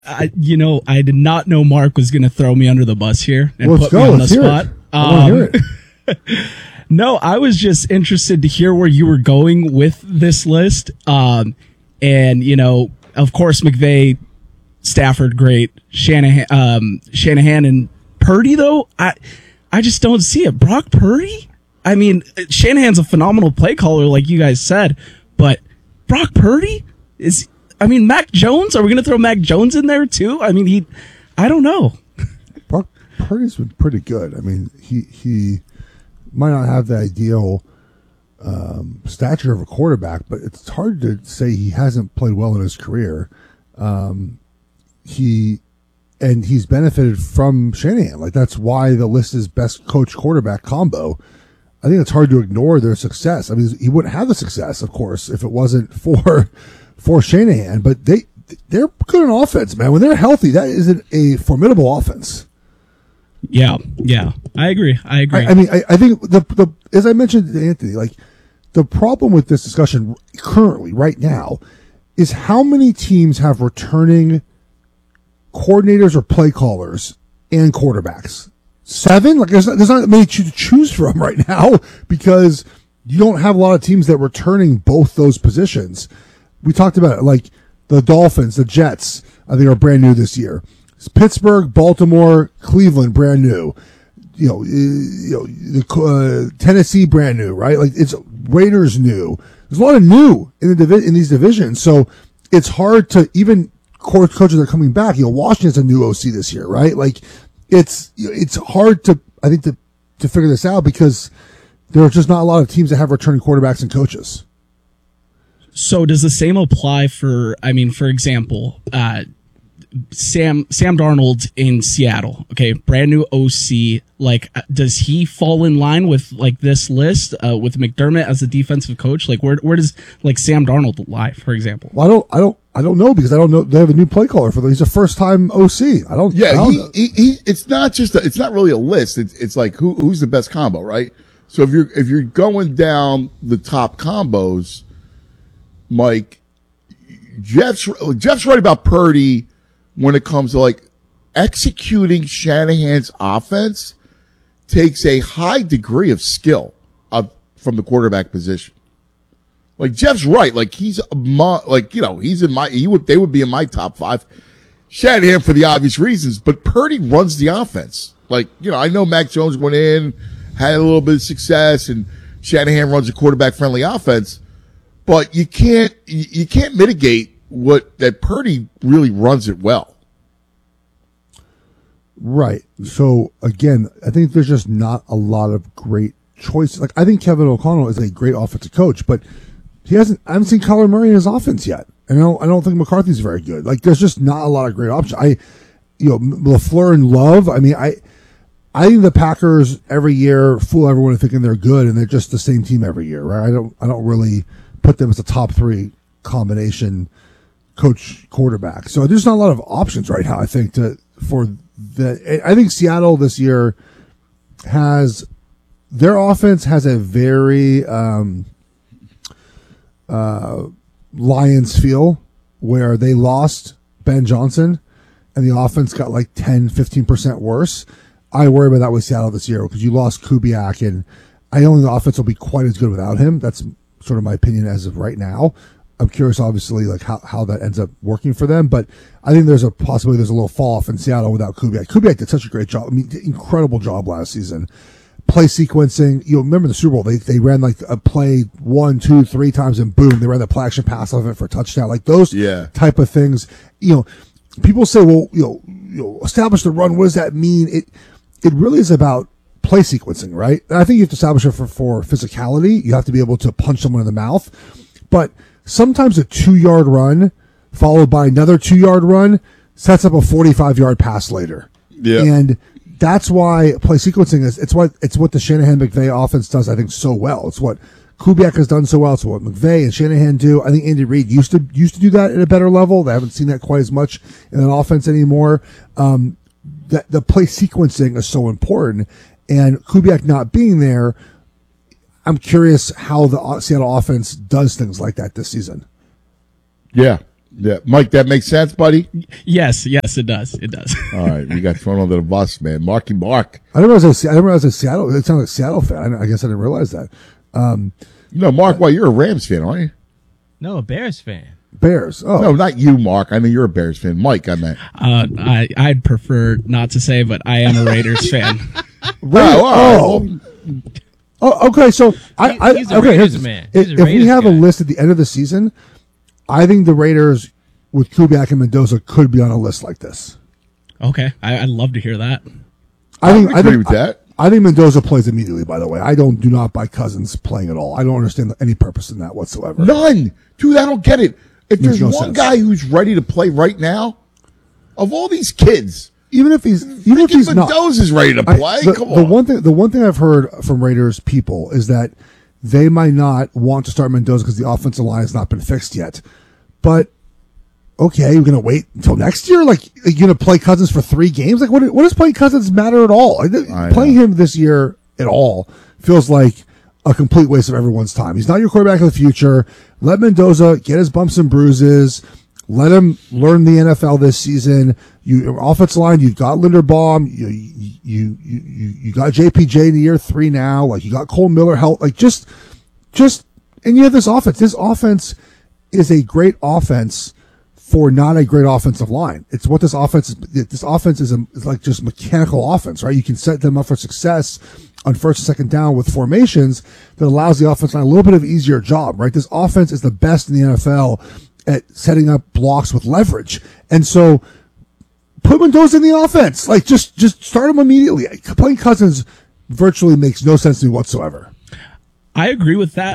I did not know Mark was going to throw me under the bus here and Let's put go. me on Let's the hear spot. it. I want to hear it. No, I was just interested to hear where you were going with this list. And, of course, McVay, Stafford, great. Shanahan and Purdy, though, I just don't see it. Brock Purdy? I mean, Shanahan's a phenomenal play caller, like you guys said, but Brock Purdy Mac Jones? Are we going to throw Mac Jones in there too? I mean, I don't know. Brock Purdy's been pretty good. I mean, he might not have the ideal stature of a quarterback, but it's hard to say he hasn't played well in his career. He's benefited from Shanahan. Like, that's why the list is best coach quarterback combo. I think it's hard to ignore their success. I mean, he wouldn't have the success, of course, if it wasn't for Shanahan, but they're good on offense, man. When they're healthy, that is a formidable offense. Yeah, I agree. I think the as I mentioned to Anthony, like, the problem with this discussion currently, right now, is how many teams have returning coordinators or play callers and quarterbacks. 7? Like, there's not many to choose from right now because you don't have a lot of teams that are returning both those positions. We talked about it, like the Dolphins, the Jets, I think, are brand new this year. Pittsburgh, Baltimore, Cleveland, brand new. Tennessee, brand new, right? Like, it's Raiders new. There's a lot of new in these divisions, so it's hard to even coaches are coming back. Washington's a new OC this year, right? Like, it's hard to figure this out because there are just not a lot of teams that have returning quarterbacks and coaches. So does the same apply for example, Sam Darnold in Seattle? Okay, brand new OC. Like, does he fall in line with like this list with McDermott as the defensive coach? Like, where does like Sam Darnold lie, for example? Well, I don't know because I don't know. They have a new play caller for them. He's a first time OC. I don't. Yeah, it's not just. It's not really a list. It's like who's the best combo, right? So if you're going down the top combos, Mike, Jeff's right about Purdy when it comes to like executing Shanahan's offense takes a high degree of skill from the quarterback position. Like, Jeff's right. Like, they would be in my top 5. Shanahan for the obvious reasons, but Purdy runs the offense. Like, I know Mac Jones went in, had a little bit of success, and Shanahan runs a quarterback friendly offense, but you can't mitigate that Purdy really runs it well. Right. So again, I think there's just not a lot of great choices. Like, I think Kevin O'Connell is a great offensive coach, but I haven't seen Kyler Murray in his offense yet. And I don't think McCarthy's very good. Like, there's just not a lot of great options. LaFleur and Love, I think the Packers every year fool everyone into thinking they're good, and they're just the same team every year, right? I don't really put them as a top 3 combination coach quarterback. So there's not a lot of options right now, I think, I think Seattle this year their offense has a very Lions feel, where they lost Ben Johnson and the offense got like 10-15% worse. I worry about that with Seattle this year because you lost Kubiak, and I don't think the offense will be quite as good without him. That's sort of my opinion as of right now. I'm curious, obviously, like how that ends up working for them, but I think there's a possibility there's a little fall off in Seattle without Kubiak. Kubiak did such a great job. I mean, incredible job last season. Play sequencing. Remember the Super Bowl? They ran like a play 1, 2, 3 times, and boom, they ran the play action pass off it for a touchdown. Like those type of things. People say, well, establish the run. What does that mean? It really is about play sequencing, right? And I think you have to establish it for physicality. You have to be able to punch someone in the mouth, but sometimes a 2-yard run followed by another 2-yard run sets up a 45-yard pass later. Yeah. And that's why play sequencing it's what the Shanahan McVay offense does, I think, so well. It's what Kubiak has done so well. It's what McVay and Shanahan do. I think Andy Reid used to do that at a better level. They haven't seen that quite as much in an offense anymore. That the play sequencing is so important, and Kubiak not being there, I'm curious how the Seattle offense does things like that this season. Yeah. Yeah, Mike, that makes sense, buddy. Yes, it does. It does. All right, we got thrown under the bus, man. Marky Mark. I didn't realize a Seattle. It sounded like a Seattle fan. I guess I didn't realize that. Mark, why you're a Rams fan, aren't you? No, a Bears fan. Bears. Oh, No, not you, Mark. I mean, you're a Bears fan. Mike, I meant. I'd prefer not to say, but I am a Raiders fan. Oh, okay. So He's a Raiders man. He's a If we Raiders have guy. a list at the end of the season, I think the Raiders with Kubiak and Mendoza could be on a list like this. Okay, I'd love to hear that. I agree with that. I think Mendoza plays immediately. By the way, I do not buy Cousins playing at all. I don't understand any purpose in that whatsoever. None. Dude, I don't get it. If Makes there's no one sense. guy who's ready to play right now, of all these kids, Even if he's not, Mendoza's ready to play. Come on. The one thing I've heard from Raiders people is that they might not want to start Mendoza because the offensive line has not been fixed yet. But okay, you're gonna wait until next year? Like you're gonna play Cousins for 3 games? Like what does playing Cousins matter at all? Playing him this year at all feels like a complete waste of everyone's time. He's not your quarterback of the future. Let Mendoza get his bumps and bruises. Let him learn the NFL this season. Your offensive line, you've got Linderbaum. You got JPJ in year 3 now. Like you got Cole Miller help. Like just, and you have this offense. This offense is a great offense for not a great offensive line. It's what this offense is. This offense is like just mechanical offense, right? You can set them up for success on first and second down with formations that allows the offense line a little bit of easier job, right? This offense is the best in the NFL at setting up blocks with leverage. And so put Mendoza in the offense. Like just start him immediately. Playing Cousins virtually makes no sense to me whatsoever. I agree with that.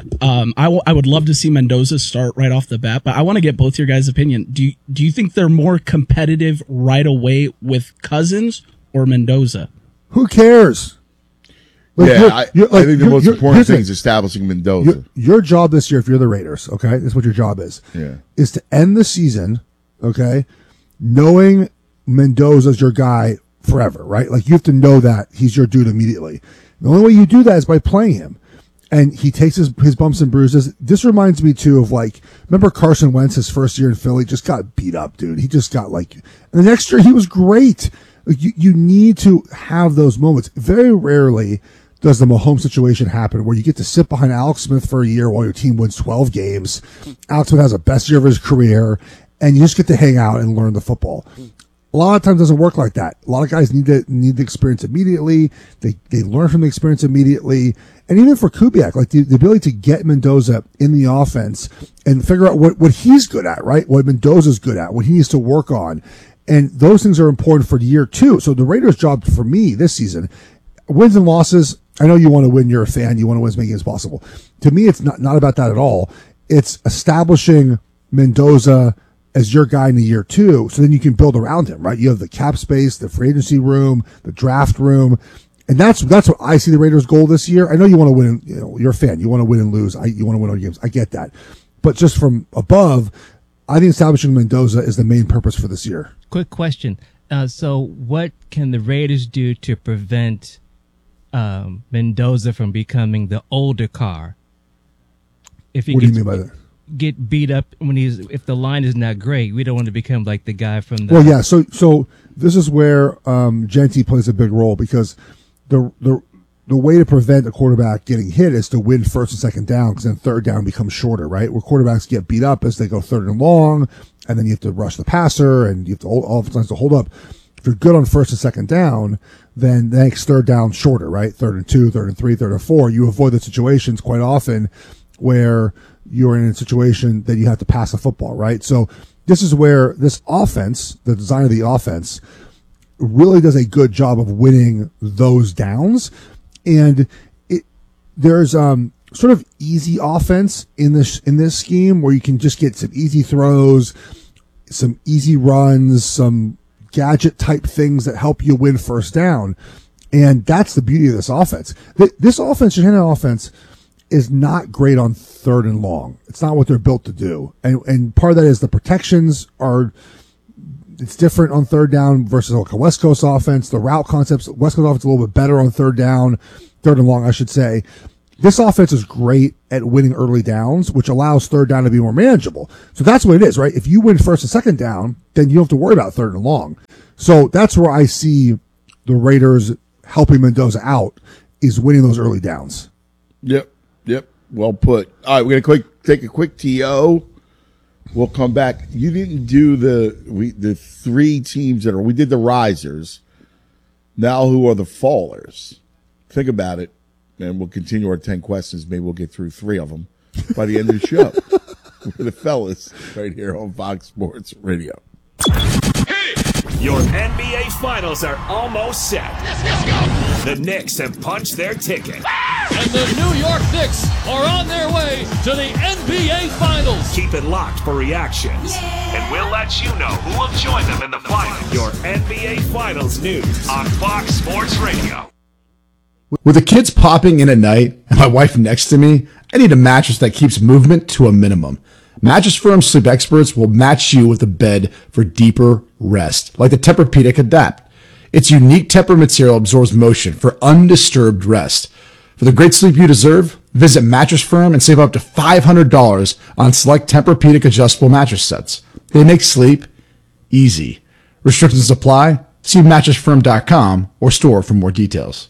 I would love to see Mendoza start right off the bat, but I want to get both your guys' opinion. Do you think they're more competitive right away with Cousins or Mendoza? Who cares? Like, I think the most important thing is establishing Mendoza. Your job this year, if you're the Raiders, okay, this is what your job is. Yeah. Is to end the season, okay, knowing Mendoza's your guy forever, right? Like you have to know that he's your dude immediately. The only way you do that is by playing him. And he takes his bumps and bruises. This reminds me too of like, remember Carson Wentz, his first year in Philly, just got beat up, dude. He just got like, and the next year he was great. Like, you need to have those moments. Very rarely does the Mahomes situation happen where you get to sit behind Alex Smith for a year while your team wins 12 games. Alex Smith has the best year of his career and you just get to hang out and learn the football. A lot of times it doesn't work like that. A lot of guys need the experience immediately. They learn from the experience immediately. And even for Kubiak, like the ability to get Mendoza in the offense and figure out what he's good at, right? What Mendoza's good at, what he needs to work on. And those things are important for year 2. So the Raiders' job for me this season, wins and losses, I know you want to win. You're a fan. You want to win as many games as possible. To me, it's not about that at all. It's establishing Mendoza as your guy in the year 2, so then you can build around him, right? You have the cap space, the free agency room, the draft room, and that's what I see the Raiders' goal this year. I know you want to win. You know, you're a fan. You want to win and lose. You want to win all games. I get that, but just from above, I think establishing Mendoza is the main purpose for this year. Quick question. So what can the Raiders do to prevent Mendoza from becoming the older car? If he What do you mean by that? get beat up if the line is not great, we don't want to become like the guy from the. Well, yeah. So this is where Genty plays a big role because the way to prevent a quarterback getting hit is to win first and second down because then third down becomes shorter, right? Where quarterbacks get beat up as they go third and long, and then you have to rush the passer and you have to all the times to hold up. If you're good on first and second down, then that makes third down shorter, right? 3rd and 2, 3rd and 3, 3rd and 4. You avoid the situations quite often where you're in a situation that you have to pass the football, right? So this is where this offense, the design of the offense, really does a good job of winning those downs. And there's sort of easy offense in this scheme where you can just get some easy throws, some easy runs, some gadget type things that help you win first down. And that's the beauty of this offense. This offense, Shanahan offense, is not great on 3rd and long. It's not what they're built to do. And part of that is the protections it's different on 3rd down versus like a West Coast offense. The route concepts, West Coast offense is a little bit better on 3rd down, 3rd and long, I should say. This offense is great at winning early downs, which allows third down to be more manageable. So that's what it is, right? If you win first and second down, then you don't have to worry about third and long. So that's where I see the Raiders helping Mendoza out, is winning those early downs. Yep. Well put. All right, we're going to take a quick TO. We'll come back. You didn't do the three teams we did the risers. Now who are the fallers? Think about it, and we'll continue our 10 questions. Maybe we'll get through 3 of them by the end of the show. We're the fellas right here on Fox Sports Radio. Your NBA Finals are almost set. Let's go. The Knicks have punched their ticket. And the New York Knicks are on their way to the NBA Finals. Keep it locked for reactions. Yeah. And we'll let you know who will join them in the finals. Your NBA Finals news on Fox Sports Radio. With the kids popping in at night and my wife next to me, I need a mattress that keeps movement to a minimum. Mattress Firm Sleep Experts will match you with a bed for deeper rest, like the Tempur-Pedic Adapt. Its unique Tempur material absorbs motion for undisturbed rest. For the great sleep you deserve, visit Mattress Firm and save up to $500 on select Tempur-Pedic adjustable mattress sets. They make sleep easy. Restrictions apply. See mattressfirm.com or store for more details.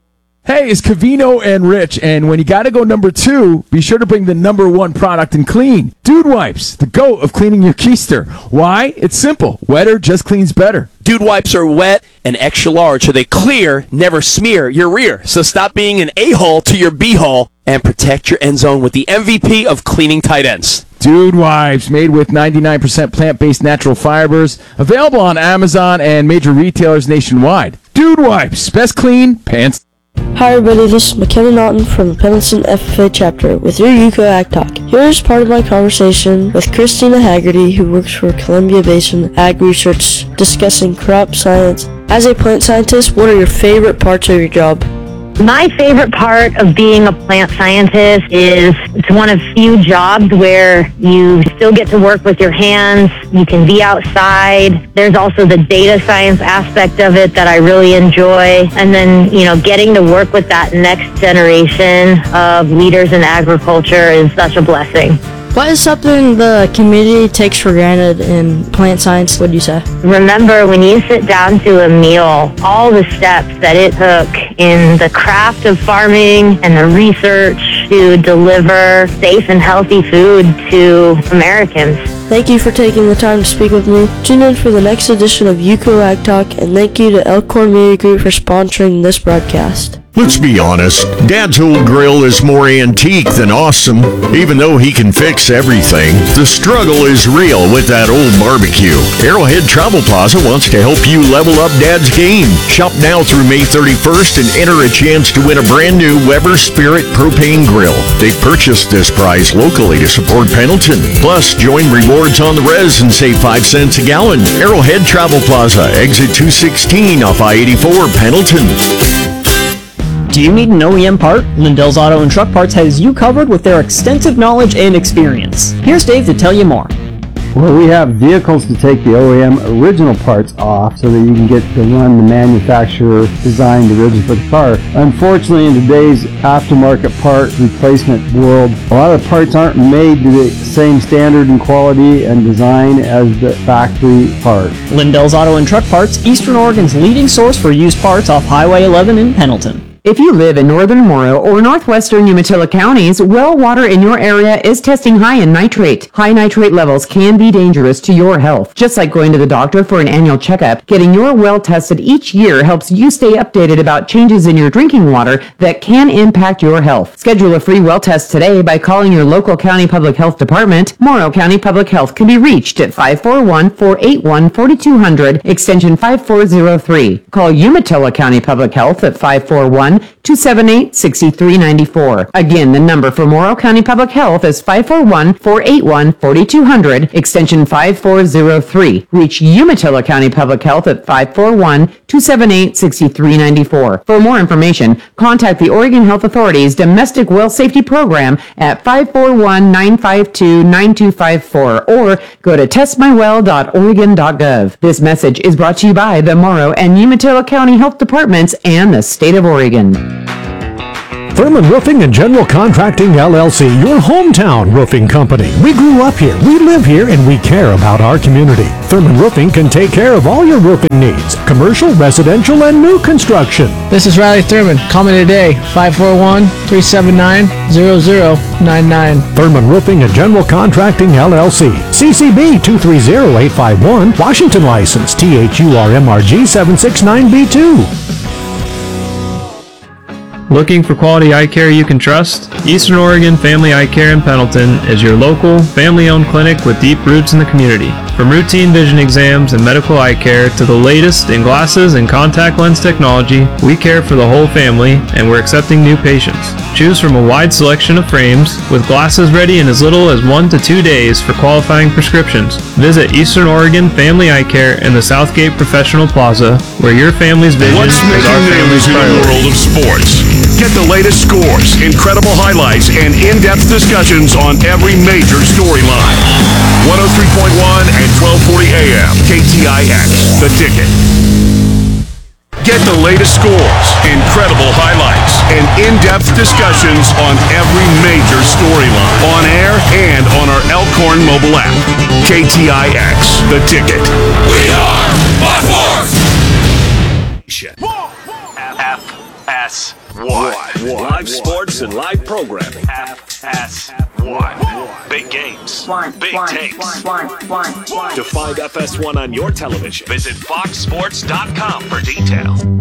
Hey, it's Cavino and Rich, and when you gotta go number 2, be sure to bring the number 1 product in clean. Dude Wipes, the GOAT of cleaning your keister. Why? It's simple. Wetter just cleans better. Dude Wipes are wet and extra large, so they clear, never smear your rear. So stop being an a-hole to your b-hole and protect your end zone with the MVP of cleaning tight ends. Dude Wipes, made with 99% plant-based natural fibers, available on Amazon and major retailers nationwide. Dude Wipes, best clean pants. Hi everybody, this is McKenna Naughton from the Pendleton FFA chapter with your UCO Ag Talk. Here's part of my conversation with Christina Haggerty, who works for Columbia Basin Ag Research, discussing crop science. As a plant scientist, what are your favorite parts of your job? My favorite part of being a plant scientist is it's one of few jobs where you still get to work with your hands. You can be outside. There's also the data science aspect of it that I really enjoy. And then, getting to work with that next generation of leaders in agriculture is such a blessing. What is something the community takes for granted in plant science, would you say? Remember, when you sit down to a meal, all the steps that it took in the craft of farming and the research to deliver safe and healthy food to Americans. Thank you for taking the time to speak with me. Tune in for the next edition of UCO Ag Talk, and thank you to Elkhorn Media Group for sponsoring this broadcast. Let's be honest, Dad's old grill is more antique than awesome. Even though he can fix everything, the struggle is real with that old barbecue. Arrowhead Travel Plaza wants to help you level up Dad's game. Shop now through May 31st and enter a chance to win a brand new Weber Spirit propane grill. They purchased this prize locally to support Pendleton. Plus, join rewards on the res and save 5 cents a gallon. Arrowhead Travel Plaza, exit 216 off I-84, Pendleton. Do you need an OEM part? Lindell's Auto and Truck Parts has you covered with their extensive knowledge and experience. Here's Dave to tell you more. Well, we have vehicles to take the OEM original parts off so that you can get to run the manufacturer designed originally for the car. Unfortunately, in today's aftermarket part replacement world, a lot of the parts aren't made to the same standard and quality and design as the factory part. Lindell's Auto and Truck Parts, Eastern Oregon's leading source for used parts off Highway 11 in Pendleton. If you live in northern Morrow or northwestern Umatilla counties, well water in your area is testing high in nitrate. High nitrate levels can be dangerous to your health. Just like going to the doctor for an annual checkup, getting your well tested each year helps you stay updated about changes in your drinking water that can impact your health. Schedule a free well test today by calling your local county public health department. Morrow County Public Health can be reached at 541-481-4200, extension 5403. Call Umatilla County Public Health at 541-278-6394. Again, the number for Morrow County Public Health is 541-481-4200, extension 5403. Reach Umatilla County Public Health at 541-278-6394. For more information, contact the Oregon Health Authority's Domestic Well Safety Program at 541-952-9254 or go to testmywell.oregon.gov. This message is brought to you by the Morrow and Umatilla County Health Departments and the State of Oregon. Thurman Roofing and General Contracting LLC, your hometown roofing company. We grew up here, we live here, and we care about our community. Thurman Roofing can take care of all your roofing needs, commercial, residential, and new construction. This is Riley Thurman. Call me today, 541-379-0099. Thurman Roofing and General Contracting LLC, CCB 230851, Washington license, THURMRG 769B2. Looking for quality eye care you can trust? Eastern Oregon Family Eye Care in Pendleton is your local, family-owned clinic with deep roots in the community. From routine vision exams and medical eye care to the latest in glasses and contact lens technology, we care for the whole family and we're accepting new patients. Choose from a wide selection of frames with glasses ready in as little as 1 to 2 days for qualifying prescriptions. Visit Eastern Oregon Family Eye Care in the Southgate Professional Plaza, where your family's vision is our family's priority. In the world of sports. Get the latest scores, incredible highlights, and in-depth discussions on every major storyline. 103.1 and 1240 AM, KTIX, The Ticket. Get the latest scores, incredible highlights, and in-depth discussions on every major storyline, on air and on our Elkhorn mobile app. KTIX, The Ticket. We are Buckforce! FS1. Live sports and live programming. FS1. Big games. Big takes. To find FS1 on your television, visit foxsports.com for details.